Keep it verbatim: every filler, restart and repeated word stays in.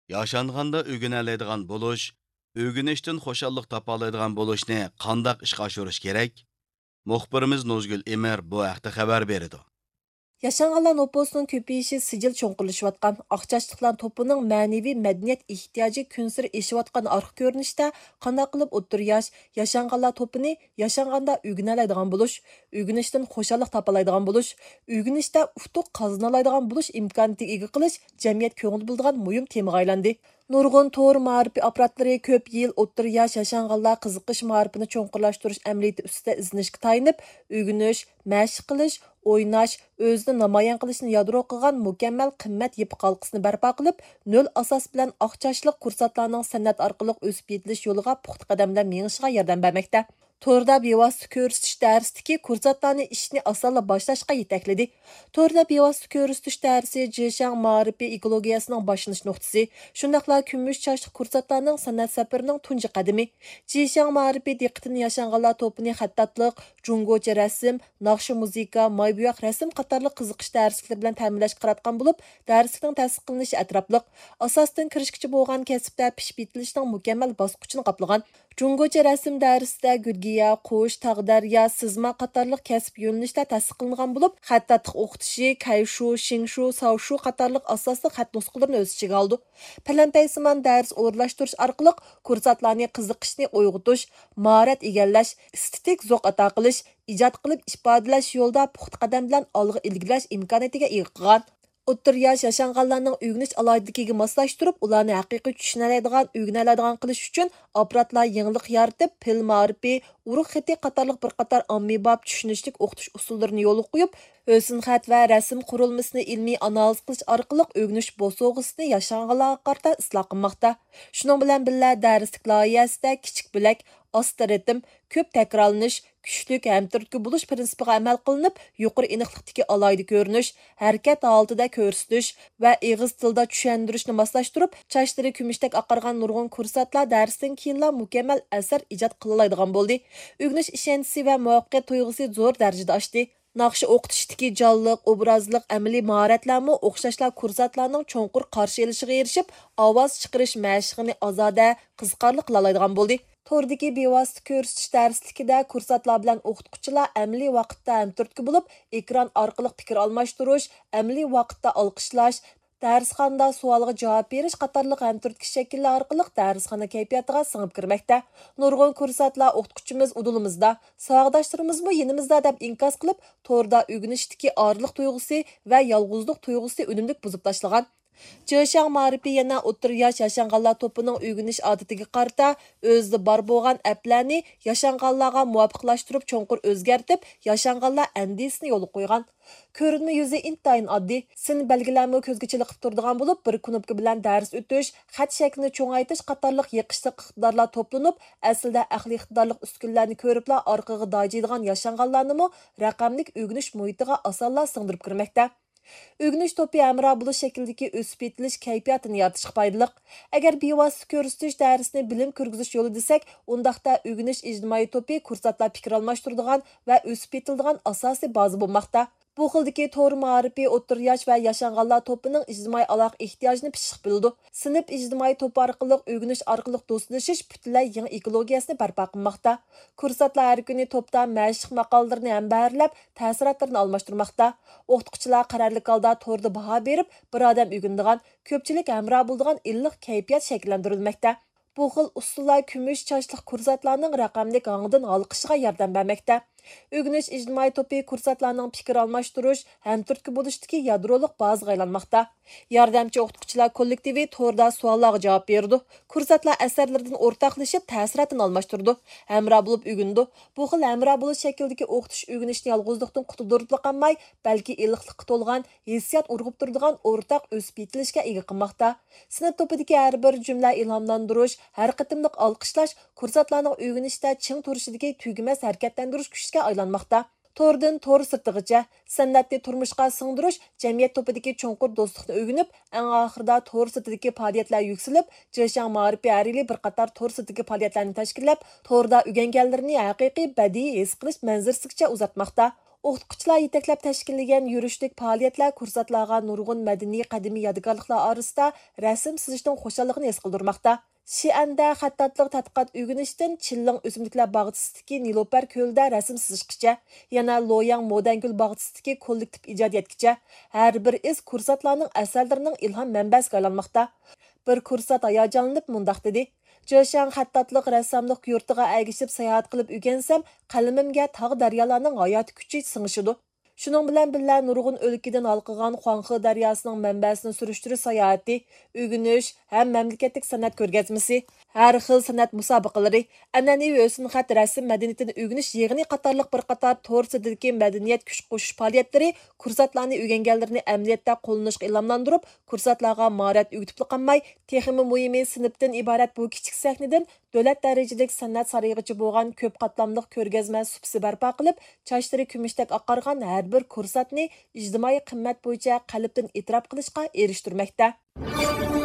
Yaşanganda ögünələydigan buluş, ögünüşdən xoşallıq tapalaydigan buluşni qandaq işqa aşırış kerak? Muxbirimiz Nozgül Emir bu haqda xabar berdi. Yaşanğanlar nüfusunun köpəyişi sicil çoңqurlaşıۋاتقان ئاقچاچلىقلار توپىنىڭ مەنىۋى مەدەنىيەت ئېھتىياجى كۈنسېرى ئېشىۋاتقان ئارقا كۆرۈنۈشتە قانداق قىلىپ ئوتتۇرا ياش ياشانغانلار توپىنى ياشانغاندا ئۆگىنەلەيدىغان بولۇش، ئۆگىنىشتىن خۇشاللىق تاپالايدىغان بولۇش، ئۆگىنىشتە ئۇتۇق قازىنالايدىغان بولۇش ئىمكانىيىتىگە ئىگە قىلىش جەمئىيەت كۆڭۈل بۆلىدىغان مۇھىم تېمىغا ئايلاندى. نۇرغۇن تور مائارىپى ئاپپاراتلىرى كۆپ يىل ئوتتۇرا ياش ياشانغانلار قىزىقىش مائارىپىنى چوڭقۇرلاشتۇرۇش ئەمەلىيىتى ئۈستىدە ئىزدىنىشكە تايىنىپ، ئۆگىنىش، مەشىق قىلىش، ئويناش، ئۆزىنى نامايان قىلىشنى يادرو قىلغان مۇكەممەل قىممەت يىپ قالقىسىنى بەرپا قىلىپ، نۆل ئاساس بىلەن ئاق چاچلىق كۇرسانتلارنىڭ سەنئەت ئارقىلىق ئۆسۈپ يېتىلىش يولىغا پۇختا قەدەم بىلەن مېڭىشىغا ياردەم بەرمەكتە. توردا بىۋاسىتە كۆرسىتىش دەرسىدىكى كۇرسانتلارنى ئىشنى ئاسانلا باشلاشقا يېتەكلىدى. توردا بىۋاسىتە كۆرسىتىش دەرسى جېشاڭ مائارىپى ئېكولوگىيەسىنىڭ باشلىنىش نۇقتىسى، شۇنداقلا كۈمۈش چاچلىق كۇرسانتلارنىڭ سەنئەت سەپىرىنىڭ تۇنجى قەدىمى. جېشاڭ مائارىپى دىققىتىنى ياشانغانلار توپىنى خەتتاتلىق، جۇڭگوچە رەسىم، ناخشا مۇزىكا، ماي بوياق رەسىم قاتارلىق قىزىقىش دەرسلىكلىرى بىلەن تەمىنلەشكە قاراتقان بولۇپ، دەرسلىكنىڭ تەسىس قىلىنىشى ئەتراپلىق، ئاساسىدىن كىرىشكۈچى بولغان كەسىپتە پىشىپ يېتىلىشنىڭ مۇكەممەل باسقۇچىنى قاپلىغان. جۇڭگوچە رەسىم دەرسىدە گۈلگىيە، قۇش، تاغ دەريا، سىزما قاتارلىق كەسىپ يۆنىلىشلەر تەسىس قىلىنغان بولۇپ، خەتتاتلىق ئوقۇتۇشى، كەيشۇ، شىڭشۇ، ساۋشۇ قاتارلىق ئاساسلىق خەت نۇسخىلىرىنى ئۆز ئىچىگە ئالىدۇ. پەلەمپەيسىمان دەرس ئورۇنلاشتۇرۇش ئارقىلىق كۇرسانتلارنى قىزىقىشنى ئويغىتىش، ماھارەت ئىگىلەش، ئېستېتىك زوق ئاتا قىلىش، ئىجاد قىلىپ ئىپادىلەش يولىدا پۇختا قەدەم بىلەن ئالغا ئىلگىرىلەش ئىمكانىيىتىگە ئىگە قىلغان. ئوتتۇرا ياش ياشانغانلارنىڭ ئۆگىنىش ئالاھىدىلىكىگە ماسلاشتۇرۇپ، ئۇلارنى ھەقىقىي چۈشىنەلەيدىغان، ئۆگىنەلەيدىغان قىلىش ئۈچۈن ئاپپاراتلار يېڭىلىق يارىتىپ، پىل مائارىپى، ئۇرۇق خېتى قاتارلىق بىر قاتار ئاممىباب چۈشىنىشلىك ئوقۇتۇش ئۇسۇللىرىنى يولغا قويۇپ، ھۆسن خەت ۋە رەسىم قۇرۇلمىسىنى ئىلمىي ئانالىز قىلىش ئارقىلىق ئۆگىنىش بوسۇغىسىنى ياشانغانلارغا قارىتا ئىسلاھ قىلماقتا. شۇنىڭ بىلەن بىللە دەرسلىك لايىھەسىدە كىچىك بۆلەك، ئاستا رىتىم، كۆپ تەكرارلىنىش، كۈچلۈك ھەم تۈرتكە بولۇش پىرىنسىپىغا ئەمەل قىلىنىپ، يۇقىرى ئېنىقلىقتىكى ئالاھىدە كۆرۈنۈش، ھەرىكەت ھالىتىدە كۆرسىتىش ۋە ئېغىز تىلىدا چۈشەندۈرۈشنى ماسلاشتۇرۇپ، چاچلىرى كۈمۈشتەك ئاقارغان نۇرغۇن كۇرسانتلار دەرستىن كېيىنلا مۇكەممەل ئەسەر ئىجاد قىلالايدىغان بولدى. ئۆگىنىش ئىشەنچىسى ۋە مۇۋەپپەقىيەت تۇيغۇسى زور دەرىجىدە ئاشتى. ناخشا ئوقۇتۇشتىكى جانلىق، ئوبرازلىق، ئەمەلىي ماھارەتلەرمۇ ئوخشاشلا كۇرسانتلارنىڭ چوڭقۇر قارشى ئېلىشىغا ئېرىشىپ، ئاۋاز چىقىرىش مەشىقىنى ئازادە، قىزىقارلىق قىلالايدىغان بولدى. توردىكى بىۋاسىتە كۆرسىتىش دەرسلىكىدە كۇرسانتلار بىلەن ئوقۇتقۇچىلار ئەمەلىي ۋاقىتتا ھەمتۈرتكە بولۇپ، ئېكران ئارقىلىق پىكىر ئالماشتۇرۇش، ئەمەلىي ۋاقىتتا ئالقىشلاش، دەرسخانىدا سوئالغا جاۋاب بېرىش قاتارلىق ھەمتۈرتكە شەكىللەر ئارقىلىق دەرسخانا كەيپىياتىغا سىڭىپ كىرمەكتە. نۇرغۇن كۇرسانتلار ئوقۇتقۇچىمىز ئۇدۇلىمىزدا، ساۋاقداشلىرىمىزمۇ يېنىمىزدا دەپ ئىنكاس قىلىپ، توردا ئۆگىنىشتىكى ئارىلىق تۇيغۇسى ۋە يالغۇزلۇق تۇيغۇسى ئۈنۈملۈك بۇزۇپ تاشلىغان. جېشاڭ مائارىپى يەنە ئوتتۇرا ياش ياشانغانلار توپىنىڭ ئۆگىنىش ئادىتىگە قارىتا ئۆزىدە بار بولغان ئەپلەرنى ياشانغانلارغا مۇۋاپىقلاشتۇرۇپ چوڭقۇر ئۆزگەرتىپ، ياشانغانلار ئەندىزىسىنى يولغا قويغان. كۆرۈنمە يۈزى ئىنتايىن ئاددىي، سىن بەلگىلەرمۇ كۆزگە چېلىقىپ تۇرىدىغان بولۇپ، بىر كۇنۇپكا بىلەن دەرس ئۆتۈش، خەت شەكلىنى چوڭايتىش قاتارلىق يېقىشلىق ئىقتىدارلار توپلىنىپ، ئەسلىدە ئەقلىي ئىقتىدارلىق ئۈسكۈنىلەرنى كۆرۈپلا ئارقىغا داجىيدىغان ياشانغانلارنىمۇ رەقەملىك ئۆگىنىش مۇھىتىغا ئاسانلا سىڭدۈرۈپ كىرمەكتە. ئۆگىنىش توپى ھەمراھ بولۇش شەكلىدىكى ئۆسۈپ يېتىلىش كەيپىياتىنى يارىتىشقا پايدىلىق. ئەگەر بىۋاسىتە كۆرسىتىش دەرسىنى بىلىم كىرگۈزۈش يولى دېسەك، ئۇنداقتا ئۆگىنىش ئىجتىمائىي توپى كۇرسانتلار پىكىر ئالماشتۇرىدىغان ۋە ئۆسۈپ يېتىلىدىغان ئاساسىي بازا بولماقتا. بۇ خىلدىكى تور مائارىپى ئوتتۇرا ياش ۋە ياشانغانلار توپىنىڭ ئىجتىمائىي ئالاقە ئېھتىياجىنى پىششىق بىلىدۇ. سىنىپ ئىجتىمائىي توپى ئارقىلىق ئۆگىنىش ئارقىلىق دوستلىشىش پۈتۈنلەي يېڭى ئېكولوگىيەسىنى بەرپا قىلماقتا. كۇرسانتلار ھەر كۈنى توپتا مەشىق ماقالىلىرىنى ھەم بەھرلەپ، تەسىراتلىرىنى ئالماشتۇرماقتا. ئوقۇتقۇچىلار قەرەللىك ھالدا توردا باھا بېرىپ، بىر ئادەم ئۆگىنىدىغان، كۆپچىلىك ھەمراھ بولىدىغان ئىللىق كەيپىيات شەكىللەندۈرۈلمەكتە. بۇ خىل ئۇسۇللار كۈمۈش چاچلىق كۇرسانتلارنىڭ رەقەملىك ھاڭىدىن ھالقىشىغا ياردەم بەرمەكتە. ئۆگىنىش ئىجتىمائىي توپى كۇرسانتلارنىڭ پىكىر ئالماشتۇرۇش، ھەمتۈرتكە بولۇشتىكى يادرولۇق بازىغا ئايلانماقتا. ياردەمچى ئوقۇتقۇچىلار كوللېكتىۋى توردا سوئاللارغا جاۋاب بېرىدۇ. كۇرسانتلار ئەسەرلىرىدىن ئورتاقلىشىپ تەسىراتىنى ئالماشتۇرىدۇ. ھەمراھ بولۇپ ئۆگىنىدۇ. بۇ خىل ھەمراھ بولۇش شەكلىدىكى ئوقۇتۇش ئۆگىنىشنى يالغۇزلۇقتىن قۇتۇلدۇرۇپلا قالماي، بەلكى ئىللىقلىققا تولغان، ھېسسىيات ئۇرغۇپ تۇرىدىغان ئورتاق ئۆسۈپ يېتىلىشكە ئىگە قىلماقتا. سىنىپ توپىدىكى ھەر بىر جۈملە ئىلھاملاندۇرۇش، ھەر قېتىملىق ئالقىشلاش كۇرسانتلارنىڭ ئۆگىنىشتە چىڭ تۇرۇشىدىكى تۈگىمەس ھەرىكەتلەندۈرۈش كۈچىگە ئايلانماقتا. توردىن تور سىرتىغىچە سەنئەتنى تۇرمۇشقا سىڭدۈرۈش جەمئىيەت توپىدىكى چوڭقۇر دوستلۇقنى ئۆگىنىپ، ئەڭ ئاخىرىدا تور سىرتىدىكى پائالىيەتلەر يۈكسىلىپ، جېشاڭ مائارىپى ھەر يىلى بىر قاتار تور سىرتىدىكى پائالىيەتلەرنى تەشكىللەپ، توردا ئۆگەنگەنلىرىنى ھەقىقىي بەدىئىي ھېس قىلىش مەنزىرىسىگىچە ئۇزاتماقتا. O'qituvchilar yetaklab tashkillagan yurishlik faoliyatlar kursatlarga nurg'un madaniy qadimiy yodgorliklar orasida rasm sizishning xo'shalligini his qildirmoqda. Xi'anda xattatliq tadqiqot o'rganishdan Chilling o'simliklar bog'chisidagi Nilofar ko'lida rasm sizishgacha, yana Loyang Modangul bog'chisidagi kollektiv ijodiyatgacha har bir iz kursatlarning asarlarining ilhom manbasiga aylanmoqda. Bir kursat hayajonlanib mundaq dedi: Jo'shan xattatliq rassamlik yurtiga ergishib sayohat qilib o'rgansam, qalamimga tog' daryolarning hayot kuchi singishidi. Shuning bilan birga nurg'un o'lkadan halqagan Xuanxe daryosining manbasini surishtirish sayohati, o'rganish ham mamlakatlik san'at ko'rgazmasi, har xil san'at musobaqalari, an'anaviy o'sin xat rasm madaniyatini o'rganish yig'ini qatorliq bir qator to'g'risidagi madaniyat kuch qo'shish faoliyatlari kursatlarni o'rganganlarini amaliyotda qo'llanishga ilhomlantirib, kursatlarga mahorat o'rgatib qolmay, texmi muhimi sinfdan iborat bu kichik sahnadan davlat darajalik san'at saroyigacha bo'lgan ko'p qatlamliq ko'rgazma supsi barpo qilib, chochlari kumushdek oqargan har bir kursatni ijtimoiy qimmat bo'yicha qalbdan e'tirof qilishga erishtirmoqda.